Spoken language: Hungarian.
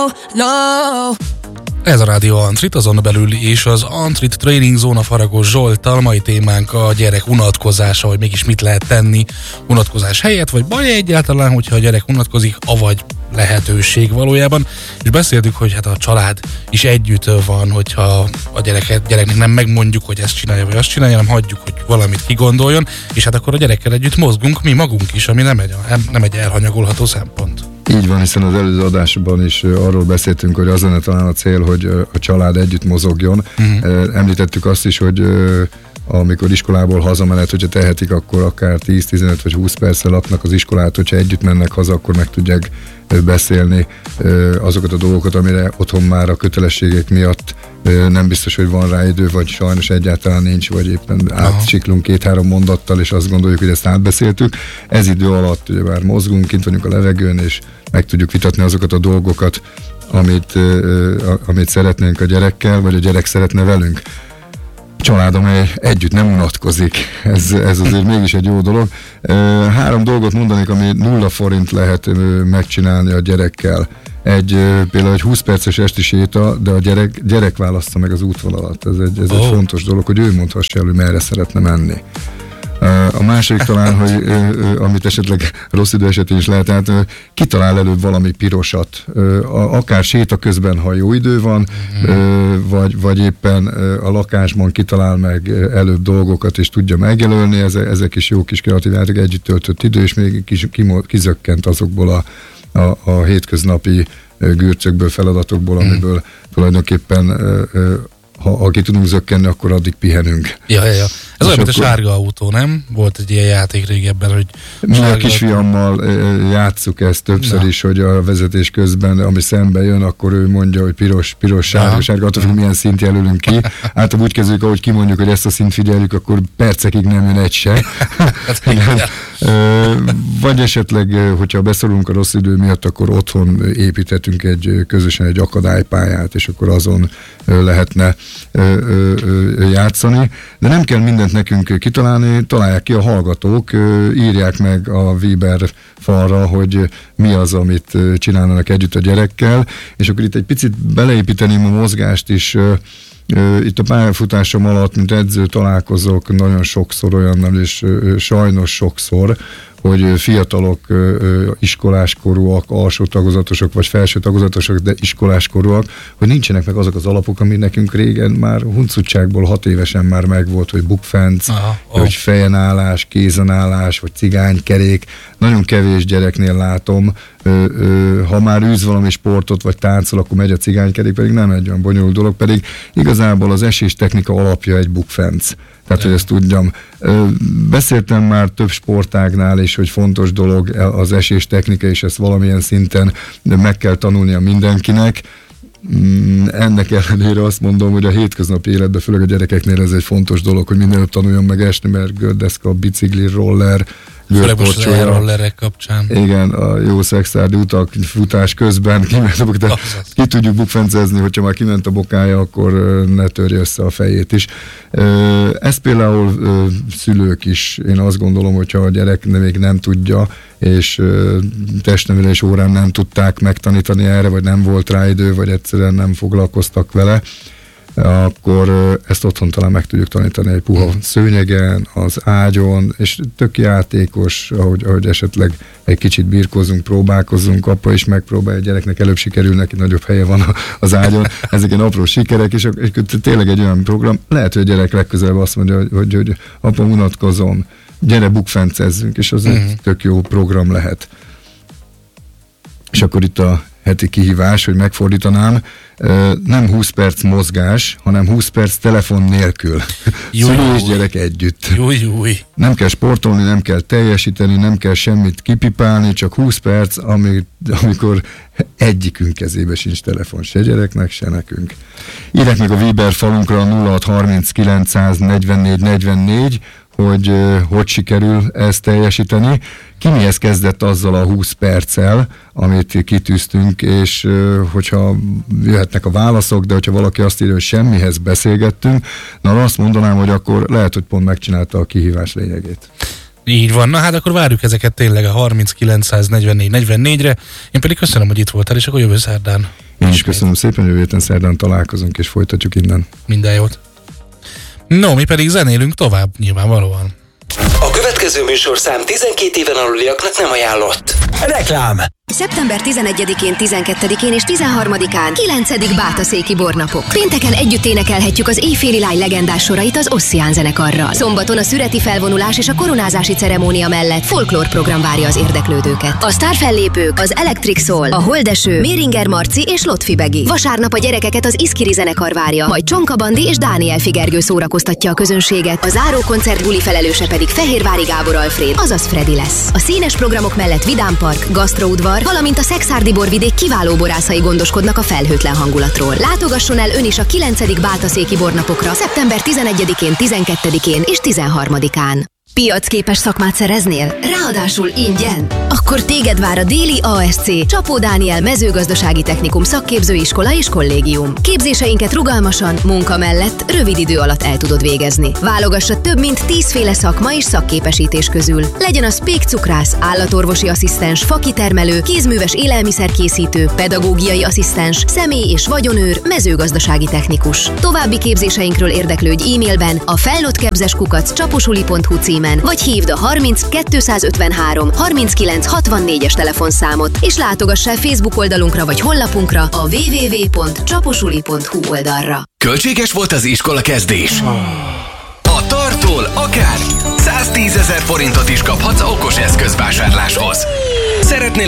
no. Ez a Rádió Antrit, azon belül és az Antrit Training Zóna Faragós Zsolttal. Mai témánk a gyerek unatkozása, hogy mégis mit lehet tenni unatkozás helyett, vagy baj egyáltalán, hogyha a gyerek unatkozik, avagy lehetőség valójában. És beszéltük, hogy hát a család is együtt van, hogyha a gyereknek nem megmondjuk, hogy ezt csinálja, vagy azt csinálja, hanem hagyjuk, hogy valamit kigondoljon, és hát akkor a gyerekkel együtt mozgunk, mi magunk is, ami nem egy elhanyagolható szempont. Így van, hiszen az előző adásban is arról beszéltünk, hogy az lenne talán a cél, hogy a család együtt mozogjon. Említettük azt is, hogy amikor iskolából hazamenet, hogyha tehetik, akkor akár 10-15 vagy 20 perccel lapnak az iskolát, hogyha együtt mennek haza, akkor meg tudják beszélni azokat a dolgokat, amire otthon már a kötelességek miatt nem biztos, hogy van rá idő, vagy sajnos egyáltalán nincs, vagy éppen átsiklunk 2-3 mondattal, és azt gondoljuk, hogy ezt átbeszéltük. Ez idő alatt ugye már mozgunk, kint vagyunk a levegőn, és meg tudjuk vitatni azokat a dolgokat, amit szeretnénk a gyerekkel, vagy a gyerek szeretne velünk. Család, amely együtt nem unatkozik. Ez azért mégis egy jó dolog. 3 dolgot mondanék, ami 0 forint lehet megcsinálni a gyerekkel. Például egy 20 perces esti séta, de a gyerek válassza meg az útvonalat. Ez egy fontos dolog, hogy ő mondhassa el, hogy merre szeretne menni. A második talán, hogy amit esetleg rossz idő esetén is lehet, tehát kitalál előbb valami pirosat, akár séta közben, ha jó idő van, vagy éppen a lakásban kitalál meg előbb dolgokat, és tudja megjelölni, ezek is jó kis kreatív játék, együtt töltött idő, és még kizökkent azokból a hétköznapi gürcökből, feladatokból, amiből tulajdonképpen ha ki tudunk zökkenni, akkor addig pihenünk. Ja. Ez olyan, mint a sárga autó, nem? Volt egy ilyen játék régebben, hogy... Mi a kisfiammal játsszuk ezt többször is, hogy a vezetés közben, ami szembe jön, akkor ő mondja, hogy piros, sárga, attól, hogy milyen szint jelölünk ki. Általában úgy kezdjük, ahogy kimondjuk, hogy ezt a szint figyeljük, akkor percekig nem jön egy se. Vagy esetleg, hogyha beszorulunk a rossz idő miatt, akkor otthon építhetünk közösen egy akadálypályát, és akkor azon lehetne játszani. De nem kell mindent nekünk kitalálni, találják ki a hallgatók, írják meg a Viber falra, hogy mi az, amit csinálnak együtt a gyerekkel, és akkor itt egy picit beleépíteném a mozgást is. Itt a pályafutásom alatt, mint edző találkozok nagyon sokszor olyannal, és sajnos sokszor, hogy fiatalok, iskoláskorúak, alsó tagozatosok, vagy felső tagozatosok, de iskoláskorúak, hogy nincsenek meg azok az alapok, ami nekünk régen már huncutságból 6 évesen már megvolt, hogy bukfenc, hogy fejenállás, kézenállás, vagy cigánykerék. Nagyon kevés gyereknél látom, ha már űz valami sportot, vagy táncol, akkor megy a cigánykerék, pedig nem egy olyan bonyolult dolog, pedig igazából az eséstechnika alapja egy bukfenc. Tehát, hogy ezt tudjam. Beszéltem már több sportágnál is, hogy fontos dolog az eséstechnika, és ezt valamilyen szinten meg kell tanulnia mindenkinek. Ennek ellenére azt mondom, hogy a hétköznapi életben, főleg a gyerekeknél ez egy fontos dolog, hogy mindenütt tanuljon meg esni, mert gördeszka, bicikli, roller, főleg most az rollerek kapcsán. Igen, a jó szexárdi utak futás közben ki tudjuk bukfencezni, hogyha már kiment a bokája, akkor ne törje össze a fejét is. Ezt például szülők is, én azt gondolom, hogyha a gyerek még nem tudja, és testnevelés órán nem tudták megtanítani erre, vagy nem volt rá idő, vagy egyszerűen nem foglalkoztak vele, akkor ezt otthon talán meg tudjuk tanítani egy puha szőnyegen, az ágyon, és tök játékos, ahogy esetleg egy kicsit birkózunk, próbálkozunk, apa is megpróbálja, a gyereknek előbb sikerül, neki nagyobb helye van az ágyon, ezek egy apró sikerek, és tényleg egy olyan program, lehet, hogy a gyerek legközelebb azt mondja, hogy apa, unatkozom, gyere bukfencezzünk, és az egy tök jó program lehet. És akkor itt a heti kihívás, hogy megfordítanám, nem 20 perc mozgás, hanem 20 perc telefon nélkül. Szülő és gyerek együtt. Júj. Nem kell sportolni, nem kell teljesíteni, nem kell semmit kipipálni, csak 20 perc, amikor egyikünk kezébe sincs telefon, se gyereknek, se nekünk. Írják meg a Viber falunkra 0630 944 44, hogy sikerül ezt teljesíteni. Ki mihez kezdett azzal a 20 perccel, amit kitűztünk, és hogyha jöhetnek a válaszok, de hogyha valaki azt írja, hogy semmihez beszélgettünk, na azt mondanám, hogy akkor lehet, hogy pont megcsinálta a kihívás lényegét. Így van, na hát akkor várjuk ezeket tényleg a 3944-44-re. Én pedig köszönöm, hogy itt voltál, és akkor jövő szerdán. is köszönöm szépen, jövő héten szerdán találkozunk, és folytatjuk innen. Minden jót. No, mi pedig zenélünk tovább, nyilvánvalóan. A következő műsorszám 12 éven aluliaknak nem ajánlott. Reklám! Szeptember 11-én, 12-én és 13-án 9. Bátaszéki bornapok. Pénteken együtt énekelhetjük az éjféli lány legendás sorait az Ossian zenekarral. Szombaton a szüreti felvonulás és a koronázási ceremónia mellett folklór program várja az érdeklődőket. A sztárfellépők az Electric Soul, a Holdeső, Méringer Marci és Lotfi Begi. Vasárnap a gyerekeket az Iszkiri zenekar várja, majd Csonka Bandi és Dániel Figergő szórakoztatja a közönséget. A záró koncert buli felelőse pedig Fehérvári Gábor Alfréd, azaz Freddy lesz. A színes programok mellett Vidám Park, gasztroudvar, valamint a Szekszárdi borvidék kiváló borászai gondoskodnak a felhőtlen hangulatról. Látogasson el ön is a 9. Bátaszéki bornapokra szeptember 11-én, 12-én és 13-án. Piacképes szakmát szereznél? Ráadásul ingyen? Akkor téged vár a Déli ASC, Csapó Dániel mezőgazdasági technikum szakképzőiskola és kollégium. Képzéseinket rugalmasan, munka mellett rövid idő alatt el tudod végezni. Válogassa több mint 10 féle szakma és szakképesítés közül. Legyen az pékcukrász, állatorvosi asszisztens, fakitermelő, kézműves élelmiszerkészítő, pedagógiai asszisztens, személy- és vagyonőr, mezőgazdasági technikus. További képzéseinkről érdeklődj e-mailben a felnőtttkepzeskukac.csaposuli.hu címen, vagy hívd a 30 253 39 64-es telefonszámot, és látogass el Facebook oldalunkra vagy honlapunkra a www.csaposuli.hu oldalra. Költséges volt az iskola kezdés? A Tartól akár 110 000 forintot is kaphatsz okos eszközvásárláshoz. Szeretnél